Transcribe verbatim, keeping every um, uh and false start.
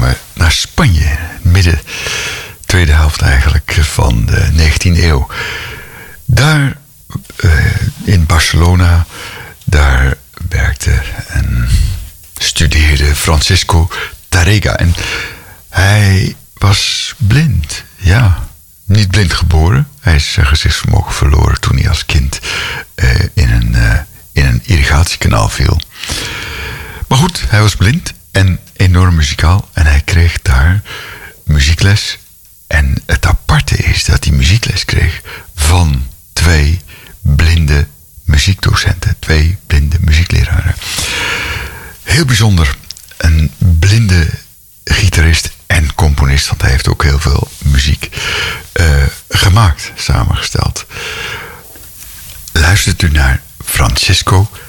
we naar Spanje. Midden, tweede helft eigenlijk van de negentiende eeuw. Daar uh, in Barcelona, daar werkte en studeerde Francisco Tárrega. En hij was blind, ja. Niet blind geboren. Hij is zijn gezichtsvermogen verloren toen hij als kind uh, in, een, uh, in een irrigatiekanaal viel. Maar goed, hij was blind en enorm muzikaal. En hij kreeg daar muziekles. En het aparte is dat hij muziekles kreeg van twee blinde muziekdocenten. Twee blinde muziekleraren. Heel bijzonder. Een blinde gitarist en componist. Want hij heeft ook heel veel muziek uh, gemaakt, samengesteld. Luistert u naar Francisco